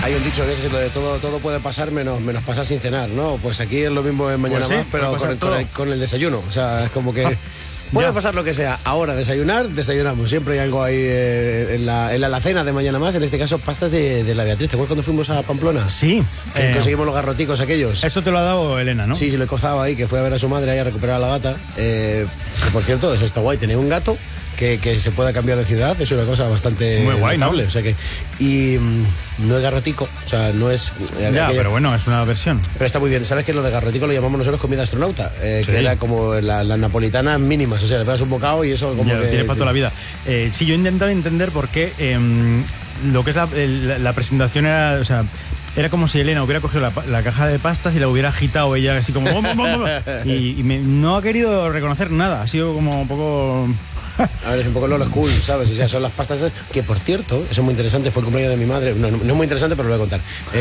Hay un dicho que es lo de todo puede pasar menos pasar sin cenar, ¿no? Pues aquí es lo mismo en Mañana Pues sí, Más, pero con el desayuno. O sea, es como que puede pasar lo que sea. Ahora desayunamos. Siempre hay algo ahí en la alacena de Mañana Más. En este caso, pastas de la Beatriz. ¿Te acuerdas cuando fuimos a Pamplona? Sí. Conseguimos los garroticos aquellos. Eso te lo ha dado Elena, ¿no? Sí, lo he cozado ahí, que fue a ver a su madre ahí a recuperar a la gata. Que por cierto, eso está guay. Tener un gato que se pueda cambiar de ciudad es una cosa bastante muy guay, notable, ¿no? O sea que, y no es garrotico, o sea, no es... pero bueno, es una versión. Pero está muy bien. ¿Sabes que lo de garrotico lo llamamos nosotros comida astronauta? Sí. Que era como las napolitanas mínimas, o sea, le pegas un bocado y eso como ya, que... tienes para toda la vida. Sí, yo he intentado entender por qué lo que es la presentación era... O sea, era como si Elena hubiera cogido la caja de pastas y la hubiera agitado ella así como... y no ha querido reconocer nada. Ha sido como un poco... A ver, es un poco Lola School, ¿sabes? O sea, son las pastas que, por cierto, eso es muy interesante, fue el cumpleaños de mi madre. No es muy interesante, pero lo voy a contar.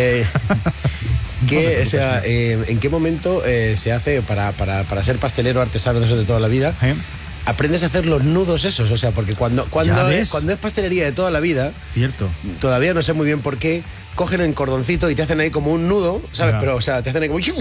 O sea, ¿en qué momento se hace para ser pastelero artesano de eso de toda la vida? Aprendes a hacer los nudos esos, o sea, porque cuando es pastelería de toda la vida, cierto, todavía no sé muy bien por qué, cogen el cordoncito y te hacen ahí como un nudo, ¿sabes? Pero, o sea, te hacen ahí como...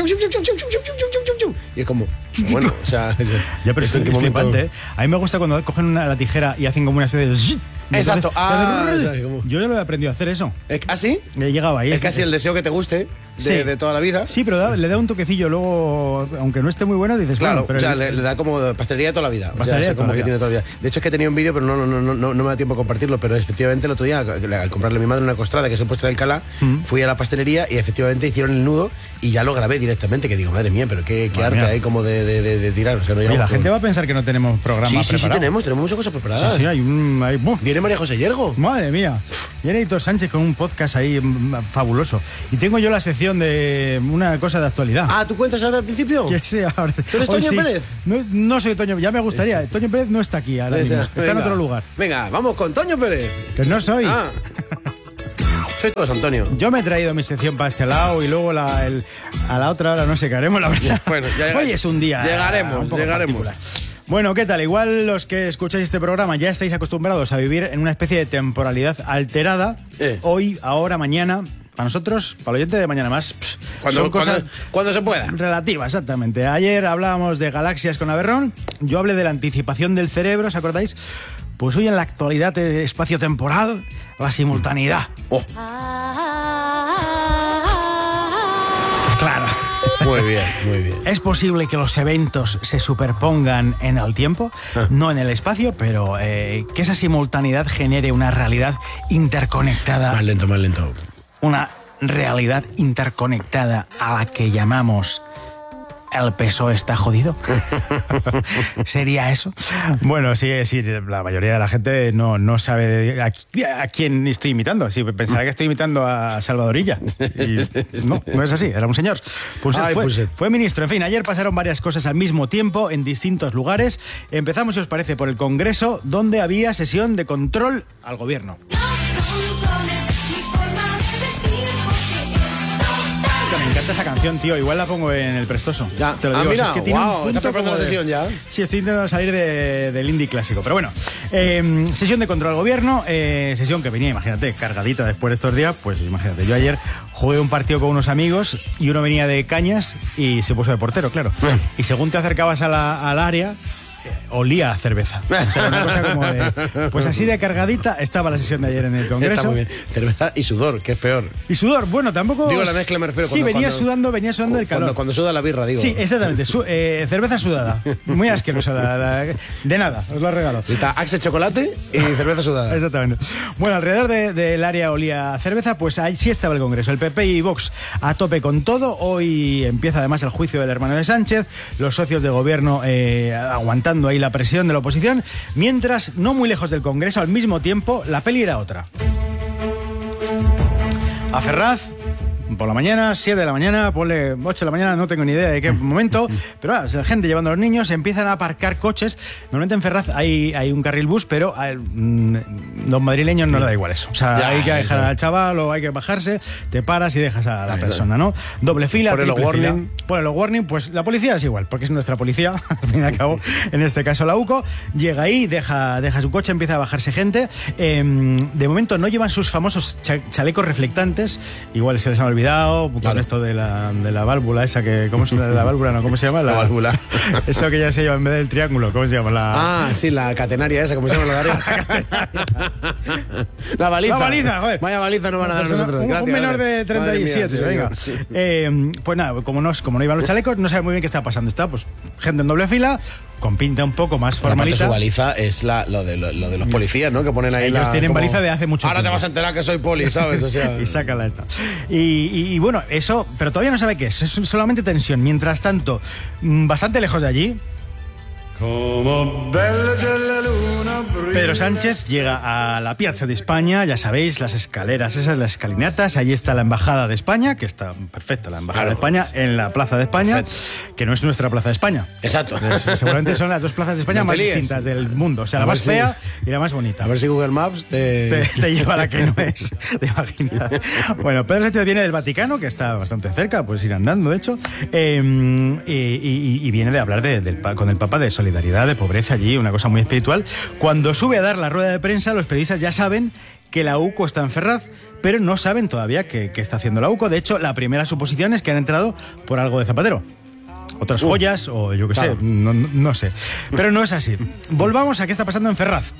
Y es como, bueno, o sea... Ya, pero esto es flipante, ¿eh? A mí me gusta cuando cogen la tijera y hacen como una especie de... Exacto. Yo ya lo he aprendido a hacer eso. ¿Ah, sí? He llegado ahí. Es casi el deseo que te guste de toda la vida. Sí, pero le da un toquecillo luego, aunque no esté muy bueno, dices... Claro, pero o sea, le da como pastelería de toda la vida. Pastelería o sea, como que tiene toda la vida. De hecho, es que tenía un vídeo, pero no me da tiempo a compartirlo, pero efectivamente el otro día, al comprarle a mi madre una costrada, que es el postre del Alcalá, fui a la pastelería y efectivamente hicieron el nudo y ya lo grabé directamente, que digo, madre mía, pero qué arte hay como de tirar. O sea, no la gente va a pensar que no tenemos programa preparado. Sí, tenemos muchas cosas preparadas. Sí, Viene María José Yergo. Madre mía. Viene Héctor Sánchez con un podcast ahí fabuloso. Y tengo yo la sección de una cosa de actualidad. Ah, ¿tú cuentas ahora al principio? Que sí, ahora. ¿Tú eres Toño Pérez? No soy Toño, ya me gustaría. Toño Pérez no está aquí ahora mismo. Está en otro lugar. Venga, vamos con Toño Pérez. Que no soy. Soy todos Antonio. Yo me he traído mi sección para este lado y luego a la otra hora no sé qué haremos, la verdad. Bueno, hoy es un día. Llegaremos. Particular. Bueno, ¿qué tal? Igual los que escucháis este programa ya estáis acostumbrados a vivir en una especie de temporalidad alterada. Hoy, ahora, mañana. Para nosotros, para el oyente de Mañana Más, cuando se pueda. Relativa, exactamente. Ayer hablábamos de galaxias con Averrón. Yo hablé de la anticipación del cerebro, ¿os acordáis? Pues hoy en la actualidad espacio-temporal, la simultaneidad. Claro. Muy bien. ¿Es posible que los eventos se superpongan en el tiempo? No en el espacio, pero que esa simultaneidad genere una realidad interconectada. Más lento. Una realidad interconectada a la que llamamos... ¿El PSOE está jodido? ¿Sería eso? Bueno, sí, la mayoría de la gente no sabe a quién estoy imitando. Sí, pensará que estoy imitando a Salvadorilla. Y no es así, era un señor. Fue ministro. En fin, ayer pasaron varias cosas al mismo tiempo en distintos lugares. Empezamos, si os parece, por el Congreso, donde había sesión de control al gobierno. Me encanta esa canción, tío. Igual la pongo en el prestoso. Ya. Te lo digo. Mira, es que tiene un punto ¿estás preparando la sesión ya? Sí, estoy intentando salir del indie clásico. Pero bueno, sesión de control al gobierno. Sesión que venía, imagínate, cargadita después de estos días. Pues imagínate, yo ayer jugué un partido con unos amigos y uno venía de Cañas y se puso de portero, claro. Y según te acercabas al área... olía a cerveza. O sea, una cosa como de... Pues así de cargadita estaba la sesión de ayer en el Congreso. Está muy bien. Cerveza y sudor, que es peor. Y sudor, bueno, tampoco... Digo la mezcla, me refiero. Sí, venía sudando del calor. Cuando suda la birra, digo. Sí, exactamente. Cerveza sudada. Muy asquerosa. De nada, os lo regalo. Está Axe chocolate y cerveza sudada. Exactamente. Bueno, alrededor del área olía a cerveza, pues ahí sí estaba el Congreso. El PP y Vox a tope con todo. Hoy empieza además el juicio del hermano de Sánchez. Los socios de gobierno aguantando ahí la presión de la oposición, mientras, no muy lejos del Congreso, al mismo tiempo, la peli era otra. A Ferraz, por la mañana, 7 de la mañana, ponle 8 de la mañana, no tengo ni idea de qué momento, pero la gente llevando a los niños, empiezan a aparcar coches. Normalmente en Ferraz hay un carril bus, pero a los madrileños no le da igual eso. O sea, hay que dejar al chaval o hay que bajarse, te paras y dejas a la persona, ¿no? Doble fila, Pone los warning. Pone los warning, pues la policía es igual, porque es nuestra policía, al fin y al cabo, en este caso la UCO, llega ahí, deja su coche, empieza a bajarse gente. De momento no llevan sus famosos chalecos reflectantes, igual se les ha olvidado, con esto de la válvula esa que... ¿Cómo se llama la válvula? No, ¿cómo se llama? La válvula. Eso que ya se lleva en vez del triángulo, ¿cómo se llama? Sí, la catenaria esa, ¿cómo se llama la área? La baliza. La baliza, joder. Vaya baliza nos van a dar nosotros. Un menor de 37, mía, venga. sí. Pues nada, como no iban los chalecos, no sabe muy bien qué está pasando. Está pues gente en doble fila, con pinta un poco más formalita. Su baliza es lo de los policías, ¿no? Que ponen ahí. Ellos tienen baliza de hace mucho tiempo. Ahora te vas a enterar que soy poli, ¿sabes? O sea... y sácala esta. Y bueno, eso, pero todavía no sabe qué es solamente tensión. Mientras tanto, bastante lejos de allí, Pedro Sánchez llega a la Piazza de España, ya sabéis, las escaleras esas, las escalinatas, allí está la Embajada de España, que está perfecta la Embajada de España, en la Plaza de España, que no es nuestra Plaza de España. Exacto. Seguramente son las dos plazas de España más distintas del mundo, o sea, la más fea y la más bonita. A ver si Google Maps te lleva a la que no es, te imaginas. Bueno, Pedro Sánchez viene del Vaticano, que está bastante cerca, puedes ir andando, de hecho, y viene de hablar con el Papa de solidaridad, de pobreza allí, una cosa muy espiritual. Cuando sube a dar la rueda de prensa, los periodistas ya saben que la UCO está en Ferraz, pero no saben todavía qué está haciendo la UCO. De hecho, la primera suposición es que han entrado por algo de Zapatero. Otras joyas, o yo qué sé, no sé. Pero no es así. Volvamos a qué está pasando en Ferraz.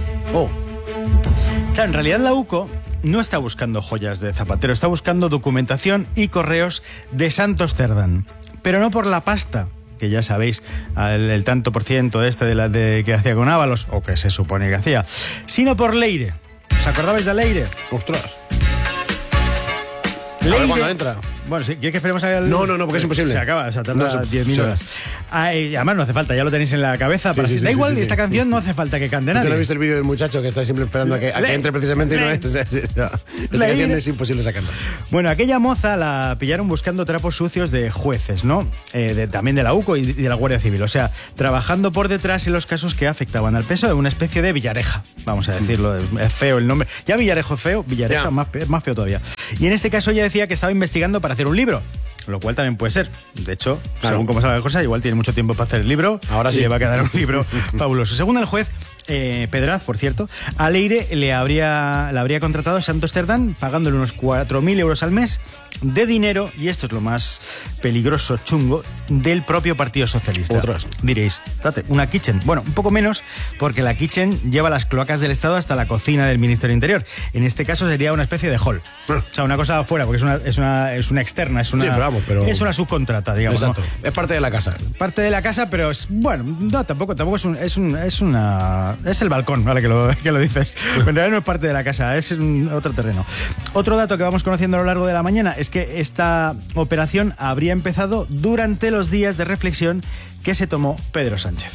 Claro, en realidad la UCO no está buscando joyas de Zapatero, está buscando documentación y correos de Santos Cerdán. Pero no por la pasta, que ya sabéis, el tanto por ciento que hacía con Ábalos, o que se supone que hacía, sino por Leire. ¿Os acordabais de Leire? ¡Ostras! Leire, a ver cuándo entra. Bueno, ¿sí? ¿Quieres que esperemos a No, porque es imposible. Se acaba, o sea, tarda 10 minutos. Además, no hace falta, ya lo tenéis en la cabeza. Da igual, esta canción no hace falta que cante nadie. ¿Tú no has visto el vídeo del muchacho que está siempre esperando a que entre precisamente y no es? Esta canción es imposible sacarla. Bueno, aquella moza la pillaron buscando trapos sucios de jueces, ¿no? También de la UCO y de la Guardia Civil. O sea, trabajando por detrás en los casos que afectaban al PSOE, una especie de Villareja, vamos a decirlo. Es feo el nombre. Ya Villarejo es feo, Villareja más feo todavía. Y en este caso ella decía que estaba investigando para hacer un libro, lo cual también puede ser. De hecho, según cómo salga la cosa, igual tiene mucho tiempo para hacer el libro. Ahora sí le va a quedar un libro fabuloso. Según el juez Pedraz, por cierto, a Leire la habría contratado Santos Cerdán pagándole unos 4.000 euros al mes de dinero, y esto es lo más peligroso, chungo, del propio Partido Socialista. Otras. Diréis, date, una kitchen. Bueno, un poco menos, porque la kitchen lleva las cloacas del Estado hasta la cocina del Ministerio del Interior. En este caso sería una especie de hall. O sea, una cosa afuera, porque es una externa, es una subcontrata, digamos. Exacto. ¿No? Es parte de la casa. Parte de la casa, pero tampoco es el balcón, vale, que lo dices. Pero en realidad no es parte de la casa, es otro terreno. Otro dato que vamos conociendo a lo largo de la mañana es que esta operación habría empezado durante los días de reflexión que se tomó Pedro Sánchez.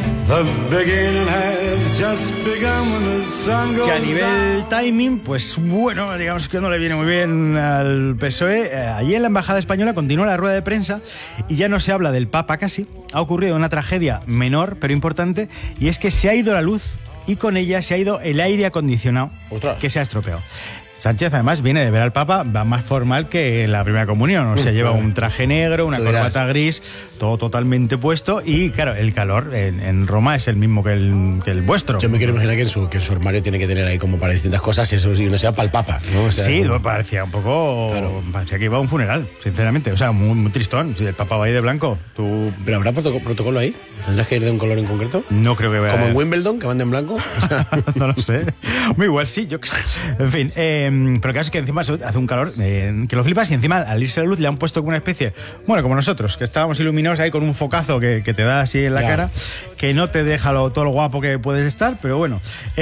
Que a nivel timing, pues bueno, digamos que no le viene muy bien al PSOE. Allí en la Embajada Española continúa la rueda de prensa y ya no se habla del Papa casi. Ha ocurrido una tragedia menor pero importante, y es que se ha ido la luz y con ella se ha ido el aire acondicionado. ¡Ostras! Que se ha estropeado. Sánchez además viene de ver al Papa, va más formal que en la primera comunión, o sea, lleva un traje negro, una corbata gris, todo totalmente puesto, y claro, el calor en Roma es el mismo que el vuestro. Yo me quiero imaginar que en su armario tiene que tener ahí como para distintas cosas, y eso y no sea para el Papa, ¿no? O sea, sí, parecía un poco... Claro. Parecía que iba a un funeral, sinceramente, o sea, muy, muy tristón. Si el Papa va ahí de blanco, tú... ¿Pero habrá protocolo ahí? ¿Tendrás que ir de un color en concreto? No creo que vaya... ¿Como en Wimbledon, que van de en blanco? No lo sé. Muy igual, sí, yo qué sé. En fin, pero claro, es que encima hace un calor que lo flipas, y encima al irse la luz le han puesto como una especie, bueno, como nosotros, que estábamos iluminados ahí con un focazo que te da así en la cara, que no te deja todo lo guapo que puedes estar, pero bueno.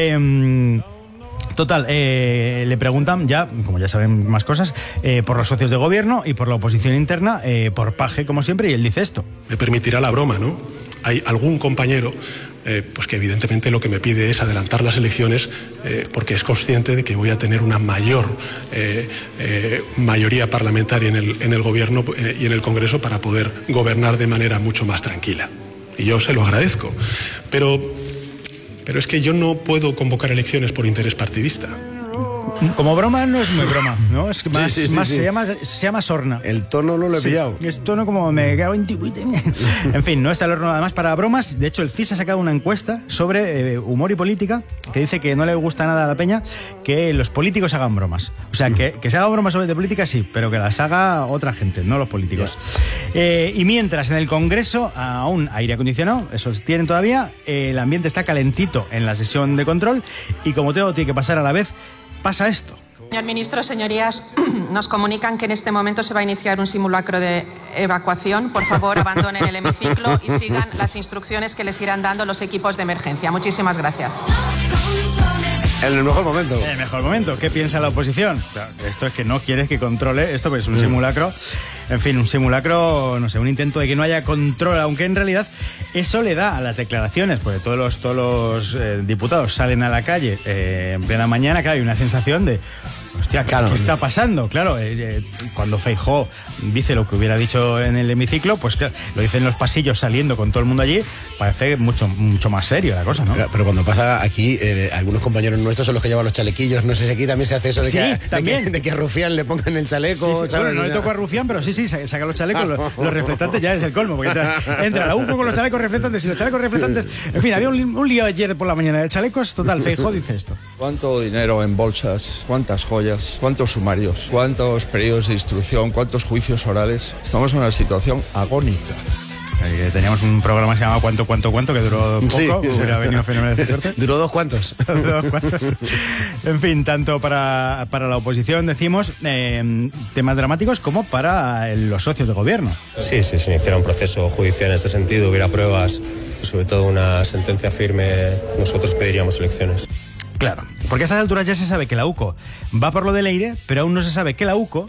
Total, le preguntan ya, como ya saben más cosas, por los socios de gobierno y por la oposición interna, por Paje, como siempre, y él dice esto. Me permitirá la broma, ¿no? Hay algún compañero pues que evidentemente lo que me pide es adelantar las elecciones porque es consciente de que voy a tener una mayor mayoría parlamentaria en el Gobierno y en el Congreso para poder gobernar de manera mucho más tranquila. Y yo se lo agradezco. Pero es que yo no puedo convocar elecciones por interés partidista. Como broma no es muy broma, ¿no? Es que más, Sí. se llama sorna. El tono no lo he pillado. Es tono como me cago en ti. En fin, no está el horno además para bromas. De hecho, el CIS ha sacado una encuesta sobre humor y política que dice que no le gusta nada a la peña que los políticos hagan bromas. O sea, que se hagan bromas sobre de política sí, pero que las haga otra gente, no los políticos. Y mientras en el Congreso aún aire acondicionado, eso tienen todavía, el ambiente está calentito en la sesión de control y como todo tiene que pasar a la vez, pasa esto. Señor ministro, señorías, nos comunican que en este momento se va a iniciar un simulacro de evacuación. Por favor, abandonen el hemiciclo y sigan las instrucciones que les irán dando los equipos de emergencia. Muchísimas gracias. En el mejor momento. En el mejor momento. ¿Qué piensa la oposición? Claro, esto es que no quieres que controle esto, pues es un simulacro. En fin, un simulacro, no sé, un intento de que no haya control, aunque en realidad eso le da a las declaraciones, porque todos los diputados salen a la calle en plena mañana, claro, hay una sensación de, hostia, ¿qué está pasando? Claro, cuando Feijóo dice lo que hubiera dicho en el hemiciclo, pues claro, lo dice en los pasillos saliendo con todo el mundo allí, parece mucho más serio la cosa, ¿no? Pero cuando pasa aquí, algunos compañeros nuestros son los que llevan los chalequillos, no sé si aquí también se hace eso de, de que a Rufián le pongan el chaleco. Sí. Bueno, no le tocó a Rufián, pero sí, saca los chalecos, los reflectantes ya es el colmo, porque entra la UCO con los chalecos reflectantes y los chalecos reflectantes. En fin, había un lío ayer por la mañana de chalecos, total, Feijóo dice esto. ¿Cuánto dinero en bolsas? ¿Cuántas joyas? ¿Cuántos sumarios? ¿Cuántos periodos de instrucción? ¿Cuántos juicios orales? Estamos en una situación agónica. Teníamos un programa que se llamaba ¿Cuánto? Que duró poco, hubiera venido fenomenal de suerte. Duró dos cuantos. En fin, tanto para la oposición, decimos, temas dramáticos como para los socios de gobierno. Sí, se iniciara un proceso judicial en este sentido, hubiera pruebas, sobre todo una sentencia firme, nosotros pediríamos elecciones. Claro, porque a estas alturas ya se sabe que la UCO va por lo de Leire, pero aún no se sabe que la UCO,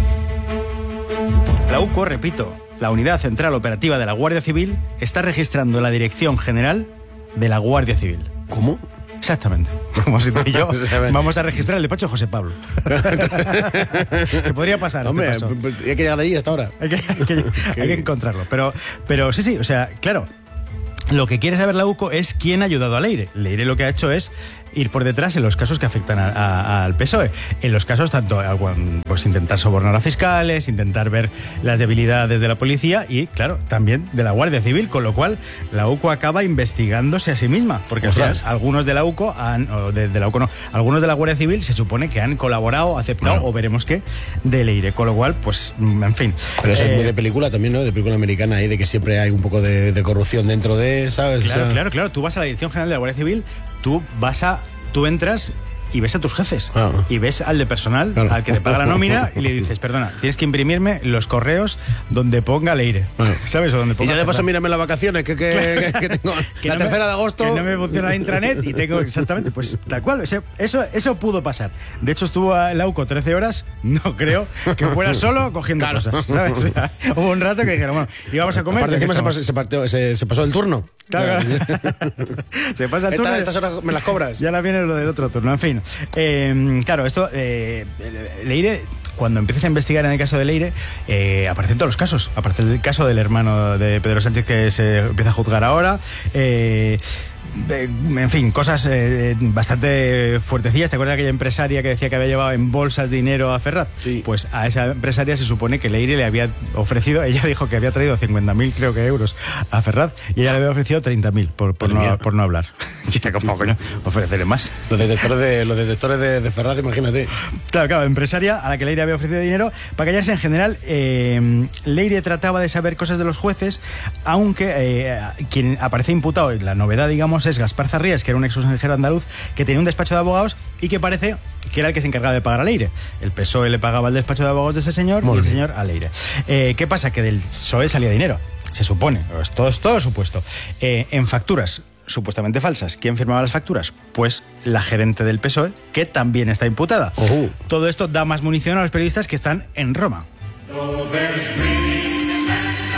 repito, la Unidad Central Operativa de la Guardia Civil, está registrando la Dirección General de la Guardia Civil. ¿Cómo? Exactamente. Como si tú y yo vamos a registrar el despacho de José Pablo. Que podría pasar. Hombre, hay que llegar allí hasta ahora. Hay que encontrarlo. Pero sí, o sea, claro. Lo que quiere saber la UCO es quién ha ayudado a Leire. Leire lo que ha hecho es ir por detrás en los casos que afectan al PSOE. En los casos tanto, pues intentar sobornar a fiscales, intentar ver las debilidades de la policía y, claro, también de la Guardia Civil, con lo cual la UCO acaba investigándose a sí misma, porque o sea, algunos de la UCO algunos de la Guardia Civil se supone que han colaborado, aceptado, o veremos qué, de Leire, con lo cual, pues, en fin. Pero eso es muy de película también, ¿no? De película americana ahí, de que siempre hay un poco de corrupción dentro de, ¿sabes? Claro. Tú vas a la Dirección General de la Guardia Civil, tú entras y ves a tus jefes y ves al de personal, al que te paga la nómina y le dices, perdona, tienes que imprimirme los correos donde ponga Leire, ¿sabes? O donde ponga, y yo de paso mírame las vacaciones que tengo la 3 de agosto. Que no me funciona la intranet y tengo exactamente, pues tal cual, eso pudo pasar. De hecho estuvo en la UCO 13 horas, no creo que fuera solo cogiendo cosas, ¿sabes? O sea, hubo un rato que dijeron, bueno, íbamos a comer. Aparte, se pasó el turno. Claro. Se pasa el turno. Estas horas me las cobras. Ya la viene lo del otro turno, en fin. Claro, esto, Leire, cuando empieces a investigar en el caso de Leire, aparecen todos los casos. Aparece el caso del hermano de Pedro Sánchez que se empieza a juzgar ahora. En fin, cosas bastante fuertecillas. ¿Te acuerdas de aquella empresaria que decía que había llevado en bolsas dinero a Ferraz? Sí. Pues a esa empresaria se supone que Leire le había ofrecido, ella dijo que había traído 50.000, creo que euros a Ferraz, y ella le había ofrecido 30.000 por no hablar. ¿Cómo coño ofrecerle más? Los detectores de Ferraz, imagínate. Claro, empresaria a la que Leire había ofrecido dinero para callarse. En general, Leire trataba de saber cosas de los jueces, aunque quien aparece imputado, la novedad, digamos, es Gaspar Zarrías, que era un ex consejero andaluz que tenía un despacho de abogados y que parece que era el que se encargaba de pagar a Leire. El PSOE le pagaba el despacho de abogados de ese señor y el señor a Leire. ¿Qué pasa? Que del PSOE salía dinero, se supone, es todo supuesto, en facturas supuestamente falsas. ¿Quién firmaba las facturas? Pues la gerente del PSOE, que también está imputada. Todo esto da más munición a los periodistas que están en Roma.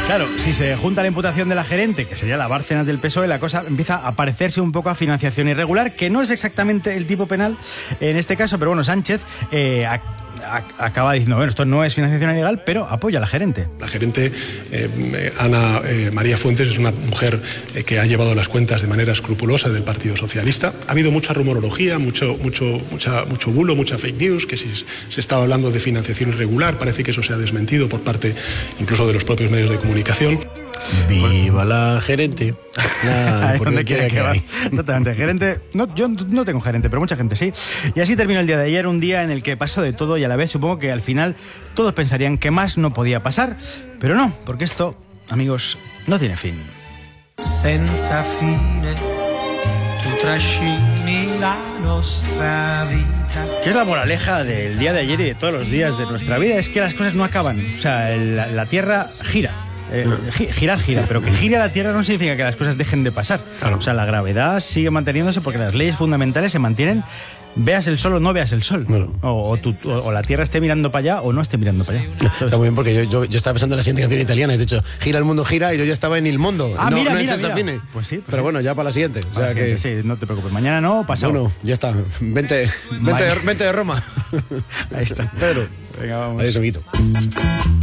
Claro, si se junta la imputación de la gerente, que sería la Bárcenas del PSOE, la cosa empieza a parecerse un poco a financiación irregular, que no es exactamente el tipo penal en este caso, pero bueno, Sánchez acaba diciendo, bueno, esto no es financiación ilegal, pero apoya a la gerente. La gerente, Ana María Fuentes, es una mujer que ha llevado las cuentas de manera escrupulosa del Partido Socialista. Ha habido mucha rumorología, mucho bulo, mucha fake news, que si se estaba hablando de financiación irregular, parece que eso se ha desmentido por parte incluso de los propios medios de comunicación. ¡Viva la gerente! Ahí donde quiera que va. Exactamente, gerente. No, yo no tengo gerente, pero mucha gente sí. Y así terminó el día de ayer, un día en el que pasó de todo y a la vez supongo que al final todos pensarían que más no podía pasar, pero no, porque esto, amigos, no tiene fin. Senza fine, tu trascini la nostra vita. ¿Qué es la moraleja del día de ayer y de todos los días de nuestra vida? Es que las cosas no acaban. O sea, la Tierra gira. Girar, pero que gire la Tierra no significa que las cosas dejen de pasar. Claro. O sea, la gravedad sigue manteniéndose porque las leyes fundamentales se mantienen, veas el sol o no veas el sol. Claro. O la Tierra esté mirando para allá o no esté mirando para allá. Está muy bien porque yo estaba pensando en la siguiente canción italiana y de hecho, gira el mundo, gira, y yo ya estaba en Il Mondo. Mira. Fine. Pues sí. Pero bueno, ya para la siguiente. O sea que... Sí, no te preocupes. Mañana no, pasado. Bueno, ya está. Vente de Roma. Ahí está. Pedro. Venga, vamos. Adiós, amiguito.